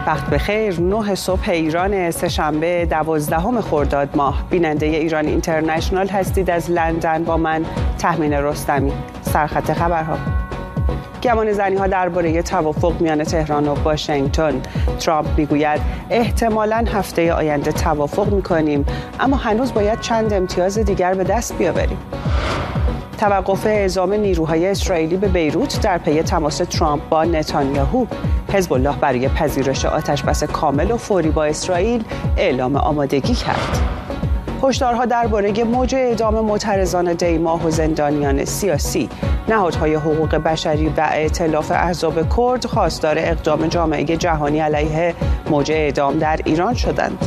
وقت بخیر. 9 صبح ایران، سه‌شنبه 12 خرداد ماه. بیننده ایران اینترنشنال هستید از لندن با من تهمینه رستمی. سرخط خبرها: گمان زنی‌ها درباره توافق میان تهران و واشنگتن. ترامپ میگوید احتمالاً هفته آینده توافق میکنیم، اما هنوز باید چند امتیاز دیگر به دست بیاوریم. توقف اعزام نیروهای اسرائیلی به بیروت در پی تماس ترامپ با نتانیاهو. حزب الله برای پذیرش آتش‌بس کامل و فوری با اسرائیل اعلام آمادگی کرد. هشدارها درباره موج اعدام معترضان دیماه و زندانیان سیاسی. نهادهای حقوق بشری و ائتلاف احزاب کرد خواستار اقدام جامعه جهانی علیه موج اعدام در ایران شدند.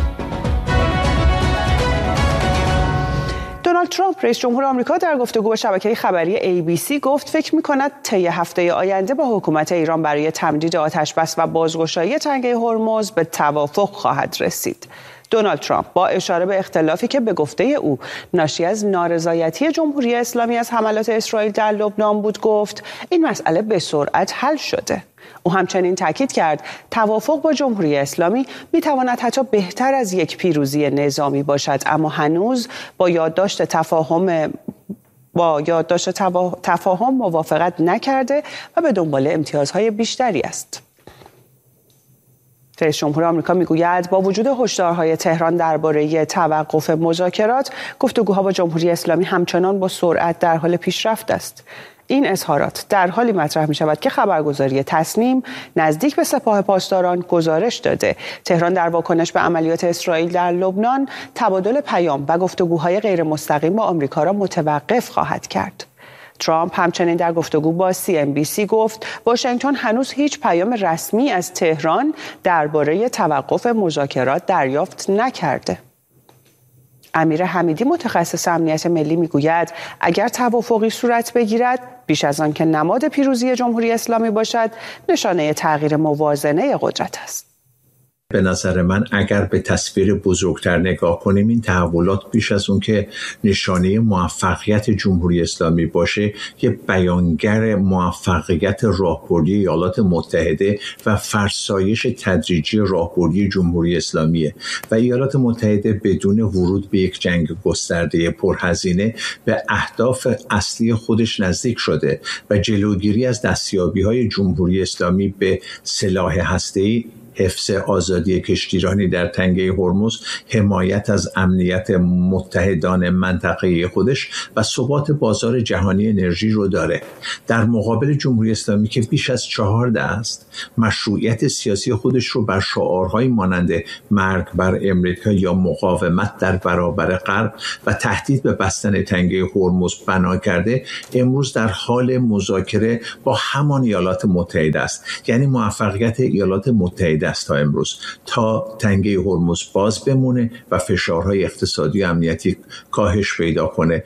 دونالد ترامپ رئیس جمهور آمریکا در گفتگو با شبکه خبری ABC گفت فکر می‌کند طی هفته آینده با حکومت ایران برای تمدید آتش‌بس و بازگشایی تنگه هرمز به توافق خواهد رسید. دونالد ترامپ با اشاره به اختلافی که به گفته او ناشی از نارضایتی جمهوری اسلامی از حملات اسرائیل در لبنان بود گفت این مسئله به سرعت حل شده. او همچنین تاکید کرد توافق با جمهوری اسلامی میتواند حتی بهتر از یک پیروزی نظامی باشد، اما هنوز با یادداشت تفاهم موافقت نکرده و به دنبال امتیازهای بیشتری است. رئیس جمهور آمریکا میگوید با وجود هشدارهای تهران درباره توقف مذاکرات، گفتگوها با جمهوری اسلامی همچنان با سرعت در حال پیشرفت است. این اظهارات در حالی مطرح می شود که خبرگزاری تصنیم نزدیک به سپاه پاسداران گزارش داده تهران در واکنش به عملیات اسرائیل در لبنان تبادل پیام و گفتگوهای غیر مستقیم با آمریکا را متوقف خواهد کرد. ترامپ همچنین در گفتگو با CNBC گفت واشنگتن هنوز هیچ پیام رسمی از تهران درباره توقف مذاکرات دریافت نکرده. امیر حمیدی متخصص امنیت ملی میگوید اگر توافقی صورت بگیرد بیش از آن که نماد پیروزی جمهوری اسلامی باشد، نشانه تغییر موازنه قدرت است. به نظر من اگر به تصویر بزرگتر نگاه کنیم، این تحولات بیش از اون که نشانه موفقیت جمهوری اسلامی باشه، یه بیانگر موفقیت راهبردی ایالات متحده و فرسایش تدریجی راهبردی جمهوری اسلامیه و ایالات متحده بدون ورود به یک جنگ گسترده پرهزینه به اهداف اصلی خودش نزدیک شده و جلوگیری از دستیابی‌های جمهوری اسلامی به سلاح هسته‌ای، حفظ آزادی کشتیرانی در تنگه هرمز، حمایت از امنیت متحدان منطقه خودش و ثبات بازار جهانی انرژی رو داره. در مقابل جمهوری اسلامی که بیش از 14 است، مشروعیت سیاسی خودش رو بر شعارهای مانند مرگ بر امریکا یا مقاومت در برابر غرب و تهدید به بستن تنگه هرمز بنا کرده، امروز در حال مذاکره با همان ایالات متحده است. یعنی موفقیت ایالات متحده است تا امروز تا تنگه هرمز باز بمونه و فشارهای اقتصادی و امنیتی کاهش پیدا کنه.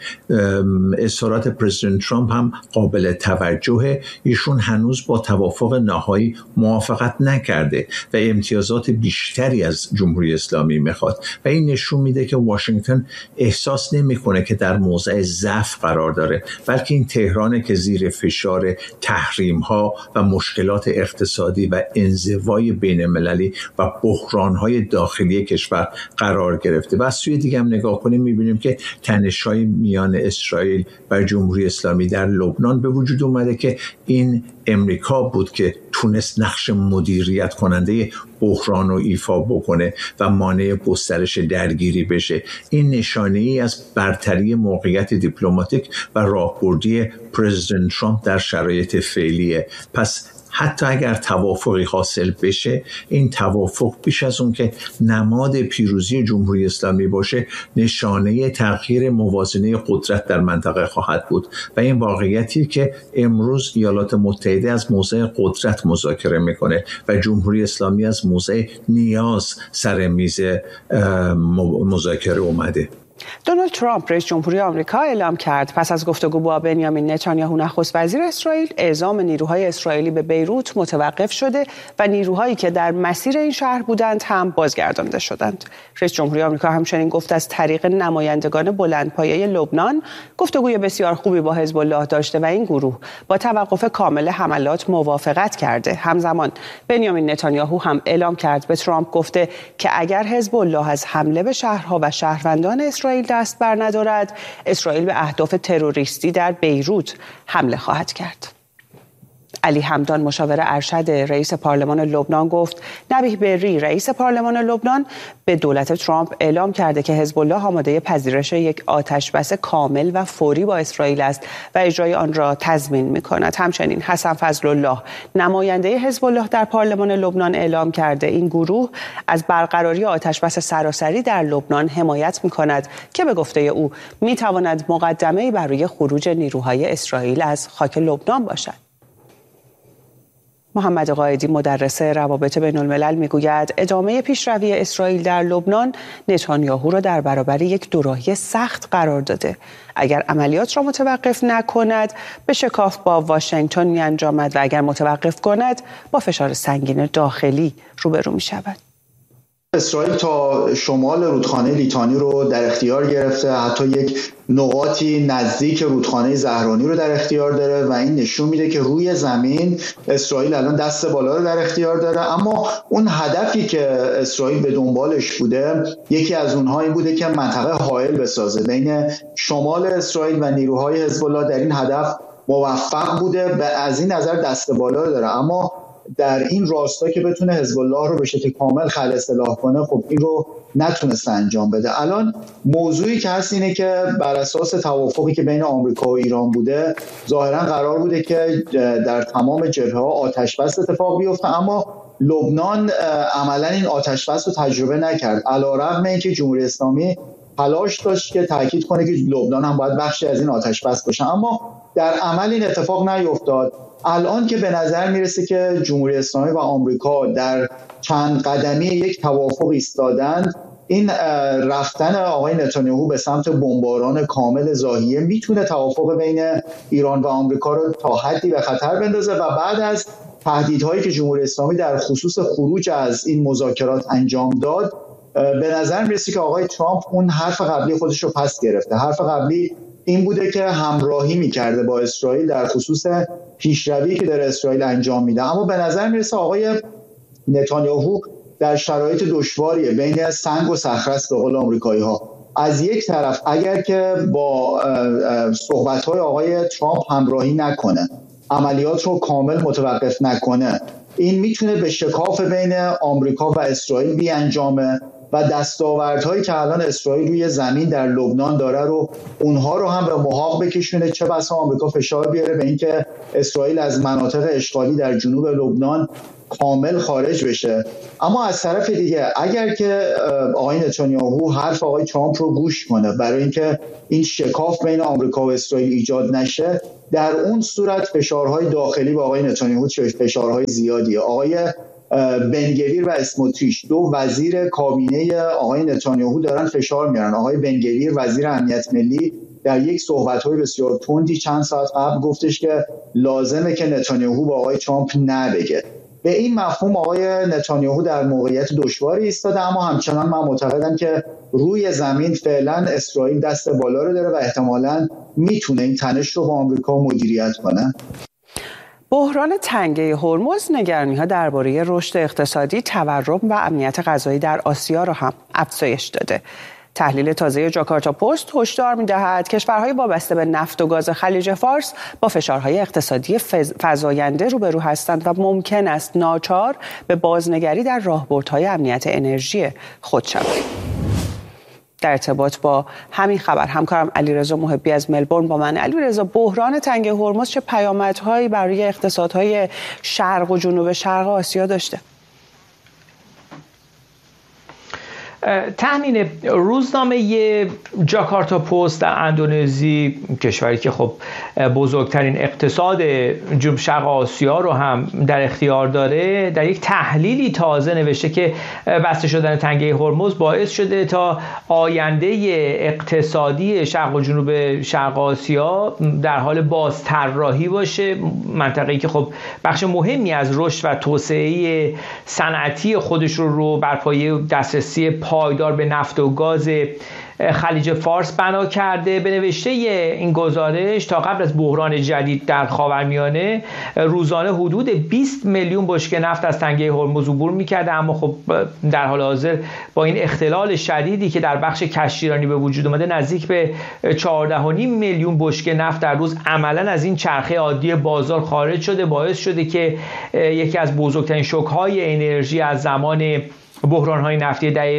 اظهارات پرزیدنت ترامپ هم قابل توجهه. ایشون هنوز با توافق نهایی موافقت نکرده و امتیازات بیشتری از جمهوری اسلامی میخواد و این نشون میده که واشنگتن احساس نمیکنه که در موضع ضعف قرار داره، بلکه این تهرانه که زیر فشار تحریم‌ها و مشکلات اقتصادی و انزوای بین المللی و بحران‌های داخلی کشور قرار گرفته. و از سوی دیگه هم نگاه کنیم می‌بینیم که تنش‌های میان اسرائیل و جمهوری اسلامی در لبنان به وجود اومده که این امریکا بود که تونست نقش مدیریت کننده بحران رو ایفا بکنه و مانع گسترش درگیری بشه. این نشانه‌ای از برتری موقعیت دیپلماتیک و راهبردی پرزیدنت ترامپ در شرایط فعلیه. پس حتی اگر توافقی حاصل بشه، این توافق بیش از اون که نماد پیروزی جمهوری اسلامی باشه، نشانه تغییر موازنه قدرت در منطقه خواهد بود و این واقعیتی که امروز ایالات متحده از موضع قدرت مذاکره میکنه و جمهوری اسلامی از موضع نیاز سر میز مذاکره اومده. دونالد ترامپ رئیس جمهوری آمریکا اعلام کرد پس از گفتگو با بنیامین نتانیاهو نخست وزیر اسرائیل اعزام نیروهای اسرائیلی به بیروت متوقف شده و نیروهایی که در مسیر این شهر بودند هم بازگردانده شدند. رئیس جمهوری آمریکا همچنین گفت از طریق نمایندگان بلندپایه لبنان گفتگوی بسیار خوبی با حزب الله داشته و این گروه با توقف کامل حملات موافقت کرده. همزمان بنیامین نتانیاهو هم اعلام کرد به ترامپ گفته که اگر حزب الله از حمله به شهرها و شهروندان اسرائیل دست بر ندارد، اسرائیل به اهداف تروریستی در بیروت حمله خواهد کرد. علی حمدان مشاور ارشد رئیس پارلمان لبنان گفت نبیه بری رئیس پارلمان لبنان به دولت ترامپ اعلام کرده که حزب الله آماده پذیرش یک آتشبس کامل و فوری با اسرائیل است و اجرای آن را تضمین می‌کند. همچنین حسن فضل الله نماینده حزب الله در پارلمان لبنان اعلام کرده این گروه از برقراری آتشبس سراسری در لبنان حمایت می‌کند که به گفته او می‌تواند مقدمه‌ای برای خروج نیروهای اسرائیل از خاک لبنان باشد. محمد قائدی مدرس روابط بین الملل میگوید ادامه پیشروی اسرائیل در لبنان نتانیاهو را در برابر یک دوراهی سخت قرار داده. اگر عملیات را متوقف نکند به شکاف با واشنگتن می‌انجامد و اگر متوقف کند با فشار سنگین داخلی روبرو می‌شود. اسرائیل تا شمال رودخانه لیتانی رو در اختیار گرفته، حتی یک نقاطی نزدیک رودخانه زهرانی رو در اختیار داره و این نشون میده که روی زمین اسرائیل الان دست بالا رو در اختیار داره. اما اون هدفی که اسرائیل به دنبالش بوده، یکی از اونها این بوده که منطقه حائل بسازه بین شمال اسرائیل و نیروهای حزب الله. در این هدف موفق بوده و از این نظر دست بالا رو داره، اما در این راستا که بتونه حزب الله رو به شکل کامل خلع اصلاح کنه، خب این رو نتونسته انجام بده. الان موضوعی که هست اینه که بر اساس توافقی که بین آمریکا و ایران بوده، ظاهرا قرار بوده که در تمام جبهه‌ها آتش‌بس اتفاق بیفته، اما لبنان عملاً این آتش‌بس رو تجربه نکرد، علی‌رغم اینکه جمهوری اسلامی تلاش داشت که تاکید کنه که لبنان هم باید بخشی از این آتش‌بس باشه، اما در عمل این اتفاق نیفتاد. الان که به نظر میرسه که جمهوری اسلامی و آمریکا در چند قدمی یک توافق ایستادند، این رفتن آقای نتانیاهو به سمت بمباران کامل ضاحیه میتونه توافق بین ایران و آمریکا رو تا حدی به خطر بندازه و بعد از تهدیدهایی که جمهوری اسلامی در خصوص خروج از این مذاکرات انجام داد، به نظر میرسه که آقای ترامپ اون حرف قبلی خودش رو پس گرفته. حرف قبلی این بوده که همراهی میکرده با اسرائیل در خصوص پیشروی که در اسرائیل انجام میده، اما به نظر میرسه آقای نتانیاهو در شرایط دشواریه، بین سنگ و صخره است به قول آمریکایی ها. از یک طرف اگر که با صحبت‌های آقای ترامپ همراهی نکنه، عملیات رو کامل متوقف نکنه، این میتونه به شکاف بین آمریکا و اسرائیل بیانجامه و دستاوردهایی که الان اسرائیل روی زمین در لبنان داره رو اونها رو هم به محاق بکشونه، چه بسا آمریکا فشار بیاره به اینکه اسرائیل از مناطق اشغالی در جنوب لبنان کامل خارج بشه. اما از طرف دیگه اگر که آقای نتانیاهو حرف آقای ترامپ رو گوش کنه برای اینکه این شکاف بین آمریکا و اسرائیل ایجاد نشه، در اون صورت فشارهای داخلی به آقای نتانیاهو فشارهای زیادیه. آقای بنگویر و اسموتریچ، دو وزیر کابینه آقای نتانیاهو، دارن فشار میارن. آقای بنگویر وزیر امنیت ملی در یک صحبت‌های بسیار تندی چند ساعت قبل گفتش که لازمه که نتانیاهو با آقای ترامپ نبگه. به این مفهوم آقای نتانیاهو در موقعیت دشواری ایستاده، اما همچنان من معتقدم که روی زمین فعلا اسرائیل دست بالا رو داره و احتمالاً میتونه این تنش رو با آمریکا مدیریت کنه. بحران تنگه هرمز نگرانی‌ها درباره رشد اقتصادی، تورم و امنیت غذایی در آسیا را هم افزایش داده. تحلیل تازه جاکارتا پست هشدار می‌دهد کشورهای وابسته به نفت و گاز خلیج فارس با فشارهای اقتصادی فزاینده روبرو هستند و ممکن است ناچار به بازنگری در راهبردهای امنیت انرژی خود شوند. در ارتباط با همین خبر همکارم علیرضا محبی از ملبورن با من. علیرضا، بحران تنگه هرمز چه پیامدهایی برای اقتصادهای شرق و جنوب شرق آسیا داشته؟ تامین روزنامه جاکارتا پست در اندونزی، کشوری که خب بزرگترین اقتصاد جنوب شرق آسیا رو هم در اختیار داره، در یک تحلیلی تازه نوشته که بسته شدن تنگه هرمز باعث شده تا آینده اقتصادی شرق و جنوب شرق آسیا در حال بازطراحی باشه. منطقه‌ای که خب بخش مهمی از رشد و توسعه صنعتی خودش رو بر پایه دسترسی پایدار به نفت و گاز خلیج فارس بنا کرده. به نوشته این گزارش تا قبل از بحران جدید در خاورمیانه روزانه حدود 20 میلیون بشکه نفت از تنگه هرمز عبور می‌کرده، اما خب در حال حاضر با این اختلال شدیدی که در بخش کشتیرانی به وجود اومده، نزدیک به 14.5 میلیون بشکه نفت در روز عملاً از این چرخه عادی بازار خارج شده، باعث شده که یکی از بزرگترین شوک‌های انرژی از زمان بحران‌های نفتی دهه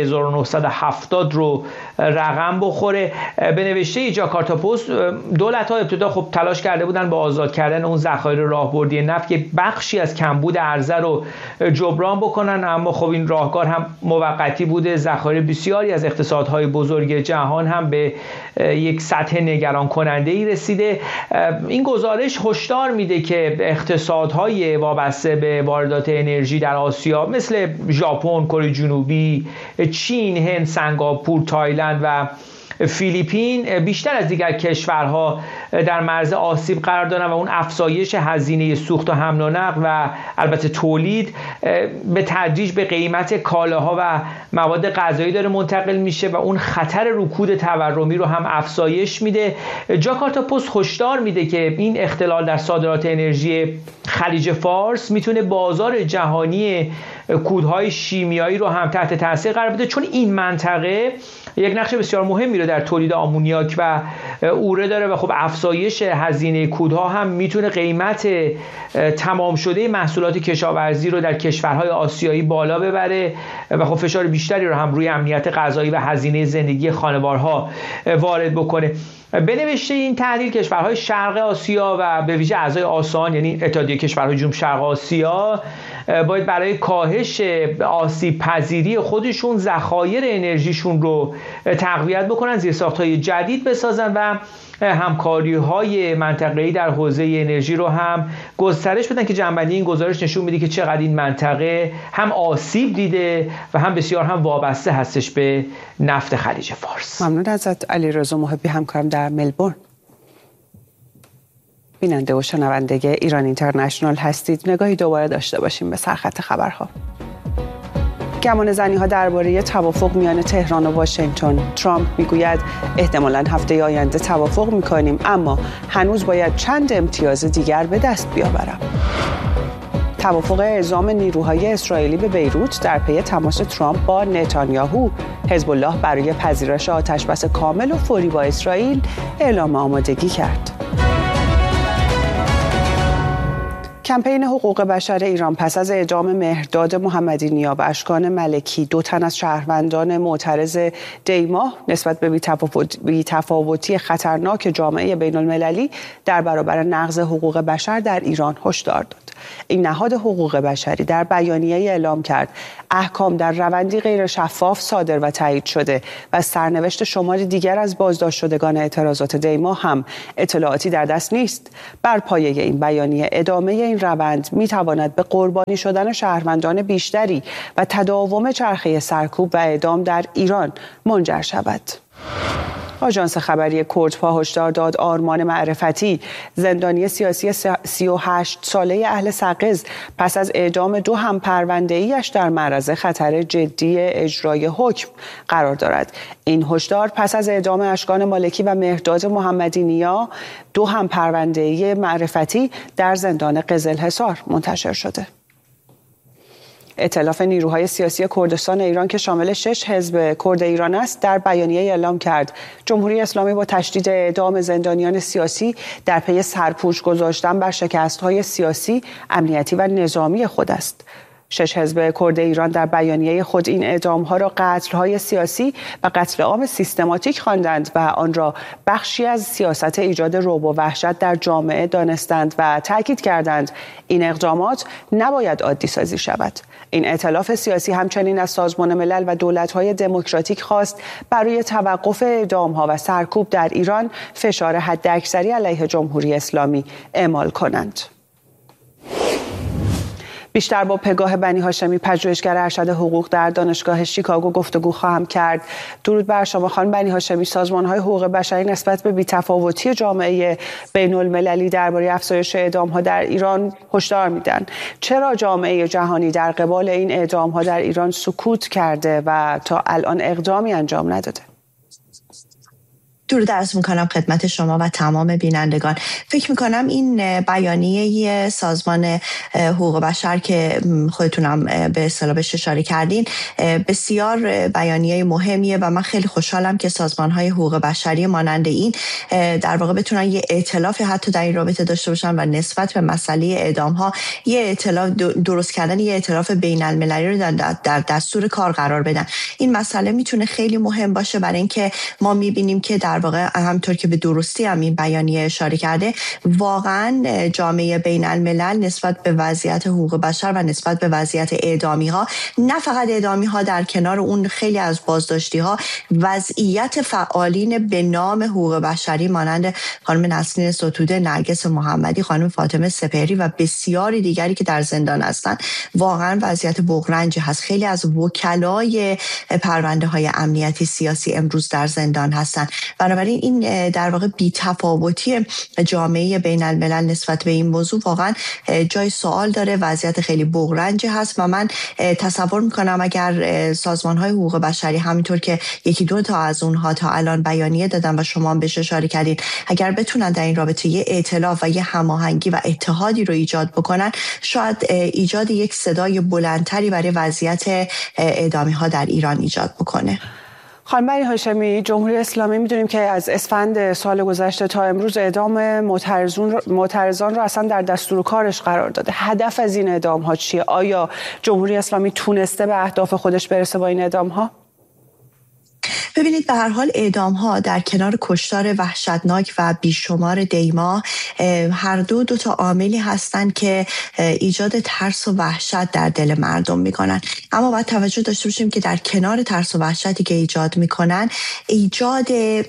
1970 رو رقم بخوره. به نوشته جاکارتا پست، دولت‌ها ابتدا خب تلاش کرده بودن با آزاد کردن اون ذخایر راهبردی نفت که بخشی از کمبود عرضه رو جبران بکنن، اما خب این راهکار هم موقتی بوده. ذخایر بسیاری از اقتصادهای بزرگ جهان هم به یک سطح نگران کننده‌ای رسیده. این گزارش هشدار میده که اقتصادهای وابسته به واردات انرژی در آسیا مثل ژاپن، کره جنوبی، چین، هند، سنگاپور، تایلند و فیلیپین بیشتر از دیگر کشورها در معرض آسیب قرار دارن و اون افزایش هزینه سوخت و حمل و نقل و البته تولید به تدریج به قیمت کالاها و مواد غذایی داره منتقل میشه و اون خطر رکود تورمی رو هم افزایش میده. جاکارتا پست هشدار میده که این اختلال در صادرات انرژی خلیج فارس میتونه بازار جهانی کودهای شیمیایی رو هم تحت تاثیر قرار بده، چون این منطقه یک نقش بسیار مهمی رو در تولید آمونیاک و اوره داره و خب افزایش هزینه کودها هم میتونه قیمت تمام شده محصولات کشاورزی رو در کشورهای آسیایی بالا ببره و خب فشار بیشتری رو هم روی امنیت غذایی و هزینه زندگی خانوارها وارد بکنه. به نوشته این تحلیل، کشورهای شرق آسیا و به ویژه اعضای آسان، یعنی اتحادیه کشورهای جنوب شرق آسیا، باید برای کاهش آسیب پذیری خودشون ذخایر انرژیشون رو تقویت بکنن، زیرساخت‌های جدید بسازن و همکاری‌های منطقه‌ای در حوزه انرژی رو هم گسترش بدن که جنبندی این گزارش نشون میده که چقدر این منطقه هم آسیب دیده و هم بسیار هم وابسته هستش به نفت خلیج فارس. ممنون ازت علیرضا محبی، همکارم در ملبورن. بیننده و شنونده ایران اینترنشنال هستید. نگاهی دوباره داشته باشیم به سرخط خبرها. گمانه‌زنی‌ها درباره توافق میان تهران و واشنگتن. ترامپ میگوید احتمالاً هفته آینده توافق میکنیم، اما هنوز باید چند امتیاز دیگر به دست بیاورم. توافق اعزام نیروهای اسرائیلی به بیروت در پی تماس ترامپ با نتانیاهو. حزب الله برای پذیرش آتشبس کامل و فوری با اسرائیل اعلام آمادگی کرد. کمپین حقوق بشر ایران پس از اعدام مهرداد محمدی نیا و اشکان ملکی، 2 تن از شهروندان معترض دیماه، نسبت به بی‌تفاوتی خطرناک جامعه بین‌المللی در برابر نقض حقوق بشر در ایران هشدار داد. این نهاد حقوق بشری در بیانیه اعلام کرد احکام در روندی غیر شفاف صادر و تایید شده و سرنوشت شماری دیگر از بازداشت شدگان اعتراضات دیماه هم اطلاعاتی در دست نیست. بر پایه این بیانیه ادامه این روند میتواند به قربانی شدن شهروندان بیشتری و تداوم چرخه سرکوب و اعدام در ایران منجر شود. آژانس خبری کردپا هشدار داد آرمان معرفتی، زندانی سیاسی 38 ساله اهل سقز، پس از اعدام 2 همپرونده‌ایش در معرض خطر جدی اجرای حکم قرار دارد. این هشدار پس از اعدام اشکان مالکی و مهرداد محمدی نیا، 2 همپرونده‌ای معرفتی در زندان قزلحصار منتشر شده. ائتلاف نیروهای سیاسی کردستان ایران که شامل 6 حزب کرد ایران است در بیانیه اعلام کرد جمهوری اسلامی با تشدید اعدام زندانیان سیاسی در پی سرپوش گذاشتن بر شکست‌های سیاسی، امنیتی و نظامی خود است. 6 حزب کرد ایران در بیانیه خود این اعدام‌ها را قتل‌های سیاسی و قتل عام سیستماتیک خواندند و آن را بخشی از سیاست ایجاد رعب و وحشت در جامعه دانستند و تاکید کردند این اقدامات نباید عادی سازی شود. این ائتلاف سیاسی همچنین از سازمان ملل و دولت‌های دموکراتیک خواست برای توقف اعدام‌ها و سرکوب در ایران فشار حداکثری علیه جمهوری اسلامی اعمال کنند. بیشتر با پگاه بنی هاشمی، پژوهشگر ارشد حقوق در دانشگاه شیکاگو گفتگو خواهم کرد. درود بر شما خانم بنی هاشمی. سازمان‌های حقوق بشری نسبت به بی‌تفاوتی جامعه بین‌المللی درباره افزایش اعدام‌ها در ایران هشدار میدن. چرا جامعه جهانی در قبال این اعدام‌ها در ایران سکوت کرده و تا الان اقدامی انجام نداده؟ درود عرض میکنم خدمت شما و تمام بینندگان. فکر میکنم این بیانیه سازمان حقوق بشر که خودتونم به اصطلاح بهش اشاره کردین بسیار بیانیه مهمیه و من خیلی خوشحالم که سازمان‌های حقوق بشری مانند این در واقع بتونن یه ائتلاف حتی در این رابطه داشته باشن و نسبت به مسئله اعدام‌ها یه ائتلاف درست کردن یه ائتلاف بین‌المللی رو در دستور کار قرار بدن. این مسئله میتونه خیلی مهم باشه برای اینکه ما میبینیم که در واقع همونطور که به درستی هم این بیانیه اشاره کرده واقعا جامعه بین الملل نسبت به وضعیت حقوق بشر و نسبت به وضعیت اعدامی ها، نه فقط اعدامی ها، در کنار اون خیلی از بازداشتی ها وضعیت فعالین به نام حقوق بشری مانند خانم نسرین ستوده، نرگس محمدی، خانم فاطمه سپهری و بسیاری دیگری که در زندان هستند واقعا وضعیت بغرنجی هست. خیلی از وکلای پرونده های امنیتی سیاسی امروز در زندان هستند. بنابراین این در واقع بی‌تفاوتی جامعه بین الملل نسبت به این موضوع واقعا جای سوال داره. وضعیت خیلی بغرنجی هست و من تصور میکنم اگر سازمان‌های حقوق بشری همینطور که یکی دو تا از اونها تا الان بیانیه دادن و شما هم بهش اشاره کردید، اگر بتونن در این رابطه یه ائتلاف و یه هماهنگی و اتحادی رو ایجاد بکنن، شاید ایجاد یک صدای بلندتری برای وضعیت اعدامی‌ها در ایران ایجاد بکنه. خانم بنی هاشمی، جمهوری اسلامی میدونیم که از اسفند سال گذشته تا امروز اعدام معترضان رو اصلا در دستور کارش قرار داده. هدف از این اعدام ها چیه؟ آیا جمهوری اسلامی تونسته به اهداف خودش برسه با این اعدام ها؟ ببینید، به هر حال اعدام ها در کنار کشتار وحشتناک و بیشمار دیما هر دو تا عاملی هستند که ایجاد ترس و وحشت در دل مردم میکنن. اما باید توجه داشته باشیم که در کنار ترس و وحشتی که ایجاد میکنن، ایجاد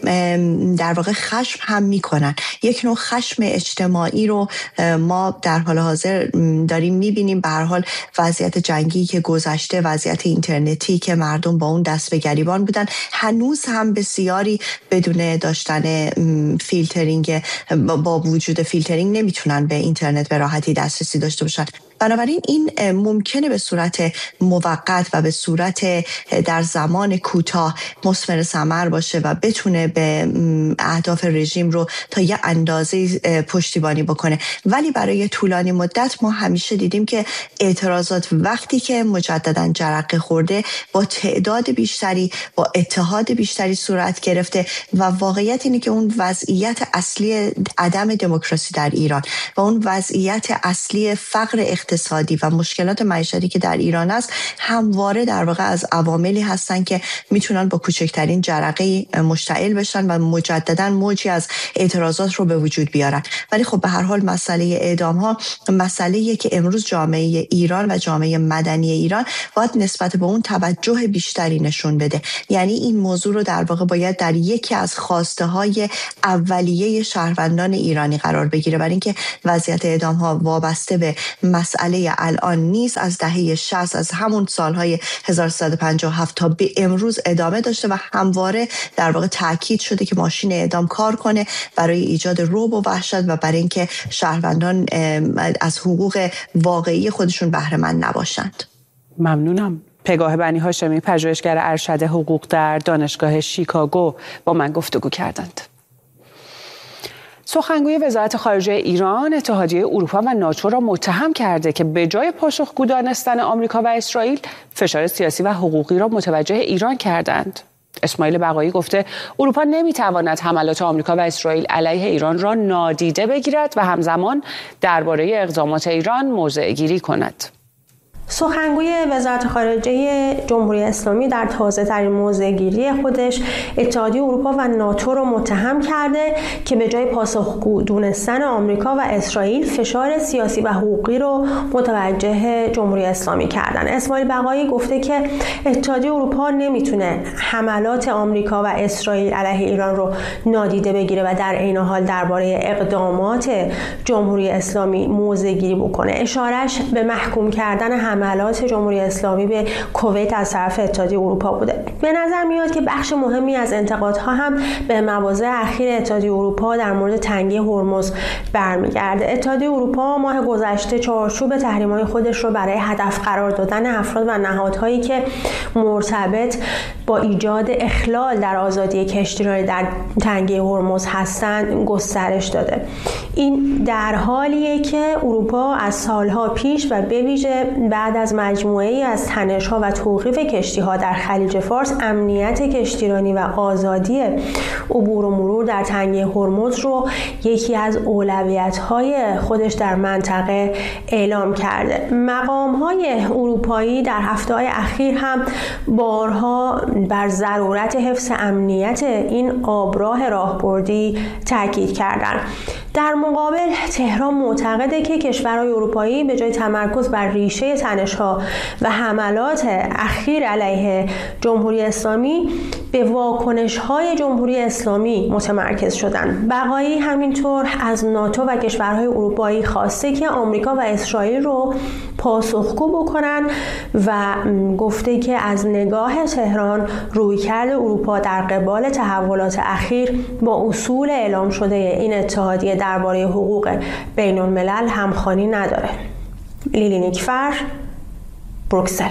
در واقع خشم هم میکنن. یک نوع خشم اجتماعی رو ما در حال حاضر داریم میبینیم. به هر حال وضعیت جنگی که گذشته، وضعیت اینترنتی که مردم با اون دست به گریبان بودن، هنوز هم بسیاری بدون داشتن فیلترینگ، با وجود فیلترینگ نمیتونن به اینترنت به راحتی دسترسی داشته باشن. بنابراین این ممکنه به صورت موقت و به صورت در زمان کوتاه مثمر ثمر باشه و بتونه به اهداف رژیم رو تا یه اندازه پشتیبانی بکنه، ولی برای طولانی مدت ما همیشه دیدیم که اعتراضات وقتی که مجددا جرقه خورده با تعداد بیشتری، با اتحاد بیشتری صورت گرفته و واقعیت اینه که اون وضعیت اصلی عدم دموکراسی در ایران و اون وضعیت اصلی فقر اقتصادی و مشکلات معیشتی که در ایران است همواره در واقع از عواملی هستن که میتونن با کوچکترین جرقه مشتعل بشن و مجددا موجی از اعتراضات رو به وجود بیارن. ولی خب به هر حال مسئله اعدام ها مسئله‌ایه که امروز جامعه ایران و جامعه مدنی ایران باید نسبت به اون توجه بیشتری نشون بده. یعنی این موضوع رو در واقع باید در یکی از خواسته های اولیه شهروندان ایرانی قرار بگیره، برای اینکه وضعیت اعدام ها وابسته به مسئله الان نیست. از دهه 60، از همون سالهای 1357 تا به امروز ادامه داشته و همواره در واقع تاکید شده که ماشین اعدام کار کنه برای ایجاد رعب و وحشت و برای اینکه شهروندان از حقوق واقعی خودشون بهره مند نباشند. ممنونم. پگاه بنی هاشمی، پژوهشگر ارشد حقوق در دانشگاه شیکاگو، با من گفتگو کردند. سخنگوی وزارت خارجه ایران اتحادیه اروپا و ناتو را متهم کرده که به جای پاسخگو دانستن آمریکا و اسرائیل، فشار سیاسی و حقوقی را متوجه ایران کردند. اسماعیل بقایی گفته اروپا نمیتواند حملات آمریکا و اسرائیل علیه ایران را نادیده بگیرد و همزمان درباره اقدامات ایران موضع گیری کند. سخنگوی وزارت خارجه جمهوری اسلامی در تازه‌ترین موضع‌گیری خودش اتحادیه اروپا و ناتو رو متهم کرده که به جای پاسخگو دونستن آمریکا و اسرائیل فشار سیاسی و حقوقی رو متوجه جمهوری اسلامی کردن. اسماعیل بقایی گفته که اتحادیه اروپا نمیتونه حملات آمریکا و اسرائیل علیه ایران رو نادیده بگیره و در عین حال درباره اقدامات جمهوری اسلامی موضع‌گیری بکنه. اشارهش به محکوم کردن حملات جمهوری اسلامی به کویت از طرف اتحادیه اروپا بوده. به نظر میاد که بخش مهمی از انتقادها هم به مواضع اخیر اتحادیه اروپا در مورد تنگی هرمز برمیگرده. اتحادیه اروپا ماه گذشته چارچوب تحریم‌های خودش رو برای هدف قرار دادن افراد و نهادهایی که مرتبط با ایجاد اخلال در آزادی کشتیرانی در تنگه هرمز هستند گسترش داده. این در حالیه که اروپا از سالها پیش و به ویژه بعد از مجموعه‌ای از تنش‌ها و توقیف کشتی‌ها در خلیج فارس امنیت کشتیرانی و آزادی عبور و مرور در تنگه هرمز رو یکی از اولویت‌های خودش در منطقه اعلام کرده. مقام‌های اروپایی در هفته‌های اخیر هم بارها بر ضرورت حفظ امنیت این آبراه راهبردی تاکید کردند. در مقابل تهران معتقده که کشورهای اروپایی به جای تمرکز بر ریشه تنش‌ها و حملات اخیر علیه جمهوری اسلامی به واکنش‌های جمهوری اسلامی متمرکز شدند. بقایی همینطور از ناتو و کشورهای اروپایی خواسته که آمریکا و اسرائیل رو پاسخگو بکنن و گفته که از نگاه تهران رویکرد اروپا در قبال تحولات اخیر با اصول اعلام شده این اتحادیه درباره حقوق بین الملل همخوانی نداره. لیلی نیکفر، بروکسل.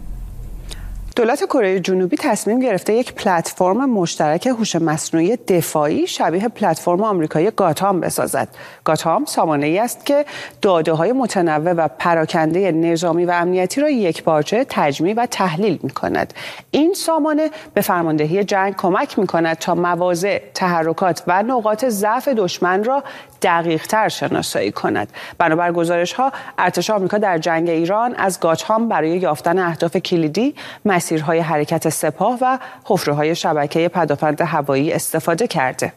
دولت کره جنوبی تصمیم گرفته یک پلتفرم مشترک هوش مصنوعی دفاعی شبیه پلتفرم آمریکایی گاتام بسازد. گاتام سامانه‌ای است که داده‌های متنوع و پراکنده نظامی و امنیتی را یکپارچه تجمیع و تحلیل می‌کند. این سامانه به فرماندهی جنگ کمک می‌کند تا مواضع، تحرکات و نقاط ضعف دشمن را دقیق‌تر شناسایی کند. بنابر گزارش‌ها ارتش آمریکا در جنگ ایران از گاتام برای یافتن اهداف کلیدی، مسیرهای حرکت سپاه و حفره‌های شبکه پدافند هوایی استفاده کرده.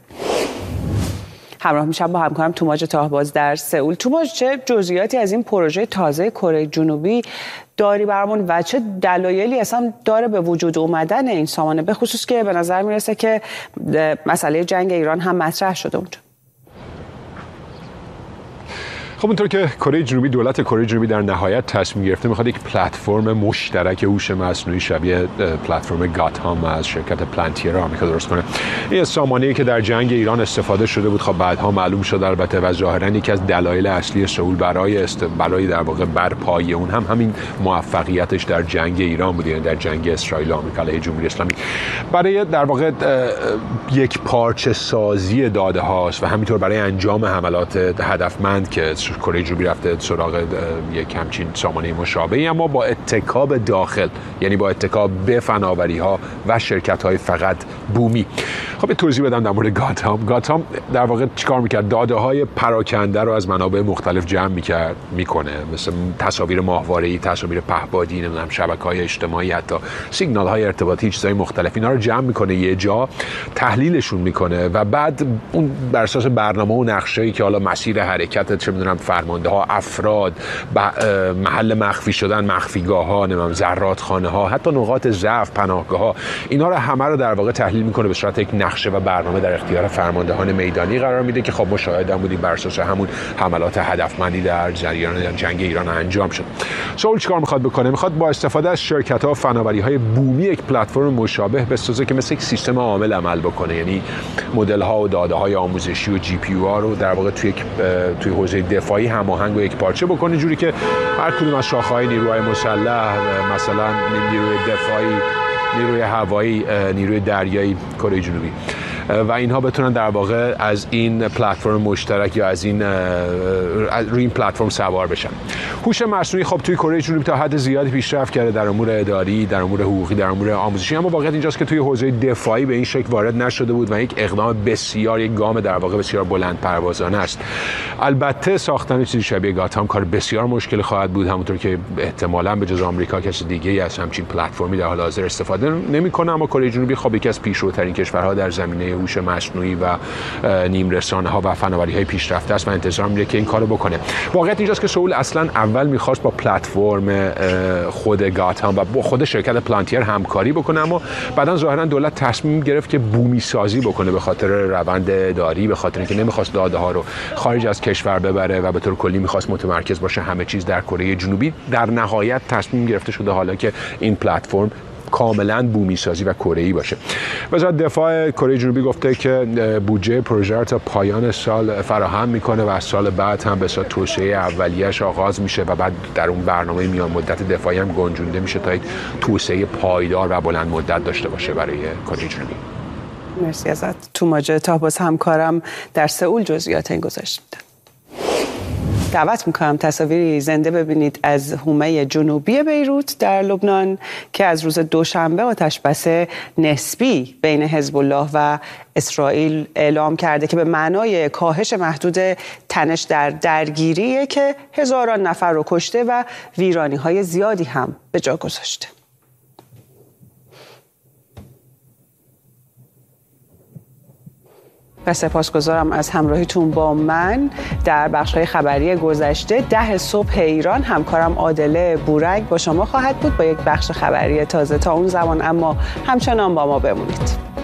همراه میشم با همکارم توماج تاهباز در سئول. توماج، چه جزئیاتی از این پروژه تازه کره جنوبی داری برامون و چه دلایلی اصلا داره به وجود اومدن این سامانه، به خصوص که به نظر میرسه که مسئله جنگ ایران هم مطرح شده اونجا؟ خب اونطور که دولت کره جنوبی در نهایت تصمیم گرفته میخواد یک پلتفرم مشترک هوش مصنوعی شبیه پلتفرم گاتام از شرکت پلانتیر آمریکا درست کنه. این سامانه‌ای که در جنگ ایران استفاده شده بود، خب بعدها معلوم شد البته و ظاهراً یکی از دلایل اصلی سئول برای در واقع برپایی اون همین موفقیتش در جنگ ایران بود، یعنی در جنگ اسرائیل و آمریکا علیه جمهوری اسلامی. برای در واقع یک پارچه سازی داده هاست و همینطور برای انجام حملات هدفمند که کره جنوبی رفته سراغ یک همچین سامانه مشابهی، اما با اتکا به داخل، یعنی با اتکا به فناوری‌ها و شرکت‌های فقط بومی. خب توضیح بدم در مورد گاتام در واقع چیکار می‌کرد؟ داده‌های پراکنده رو از منابع مختلف جمع می‌کنه، مثل تصاویر ماهواره‌ای، تصاویر پهپادی، نمی‌دونم شبکه‌های اجتماعی، حتی سیگنال‌های ارتباطی، چیزهای مختلف، اینا رو جمع می‌کنه یه جا، تحلیلشون می‌کنه و بعد اون بر اساس برنامه و نقشه‌ای که حالا مسیر حرکت، چه می‌دونم فرمانده ها، افراد، محل مخفی شدن، مخفیگاه ها، نمیدونم زرادخانه ها، حتی نقاط ضعف، پناهگاه ها، اینا رو همه رو در واقع تحلیل میکنه، به صورت یک نقشه و برنامه در اختیار فرماندهان میدانی قرار میده که خب مشاهده بودیم بر اساس همون حملات هدفمندی در جریان جنگ ایران انجام شد. سئول چیکار میخواد بکنه؟ میخواد با استفاده از شرکت ها و فناوری های بومی یک پلتفرم مشابه بسازه که مثل یک سیستم عامل عمل بکنه، یعنی مدل ها و داده های آموزشی و جی پی یو ها رو در واقع توی حوزه دفاعی هماهنگ و یک پارچه بکنه، جوری که هر کدوم از شاخه‌های نیروهای مسلح، مثلا نیروی دفاعی، نیروی هوایی، نیروی دریایی کره جنوبی و اینها بتونن در واقع از این پلتفرم مشترک یا از روی این پلتفرم سوار بشن. هوش مصنوعی خب توی کره جنوبی تا حد زیادی پیشرفت کرده در امور اداری، در امور حقوقی، در امور آموزشی، اما واقعیت اینجاست که توی حوزه دفاعی به این شکل وارد نشده بود و یک اقدام بسیار، یک گام در واقع بسیار بلند پروازانه است. البته ساختن چیزی شبیه گاتام کار بسیار مشکل خواهد بود، همونطور که احتمالاً به جز آمریکا کسی دیگه‌ای از همچین پلتفرمی در حال حاضر استفاده نمی‌کنه، اما کره جنوبی خب یکی از پیشروترین کشورها در زمینه هوش مصنوعی و نیم رسانه‌ها و فناوری‌های پیشرفته است و انتظار میره که این کارو بکنه. واقعیت اینجاست که سئول اصلاً اول می‌خواست با پلتفرم خود گاتام و با خود شرکت پلانتیر همکاری بکنه، اما بعداً ظاهراً دولت تصمیم گرفت که بومی سازی بکنه به خاطر روند اداری، به خاطر اینکه نمی‌خواست داده‌ها رو خارج از کشور ببره و به طور کلی می‌خواست متمرکز باشه همه چیز در کره جنوبی. در نهایت تصمیم گرفته شده حالا که این پلتفرم کاملا بومی سازی و کره‌ای باشه. وزارت دفاع کره جنوبی گفته که بودجه پروژه تا پایان سال فراهم میکنه و از سال بعد هم به صورت توسعه اولیه‌اش آغاز میشه و بعد در اون برنامه میان مدت دفاعی هم گنجونده میشه تا یک توسعه پایدار و بلند مدت داشته باشه برای کره جنوبی. مرسی ازت. توماج تابوس همکارم در سئول جزئیات این گزارش میده. دعوت میکنم تصاویری زنده ببینید از حومه جنوبی بیروت در لبنان که از روز دوشنبه آتشبس نسبی بین حزب الله و اسرائیل اعلام کرده که به معنای کاهش محدود تنش در درگیریه که هزاران نفر رو کشته و ویرانی‌های زیادی هم به جا گذاشته. و سپاسگزارم از همراهیتون با من در بخش‌های خبری گذشته. 10 صبح ایران همکارم عادله بورک با شما خواهد بود با یک بخش خبری تازه. تا اون زمان اما همچنان با ما بمونید.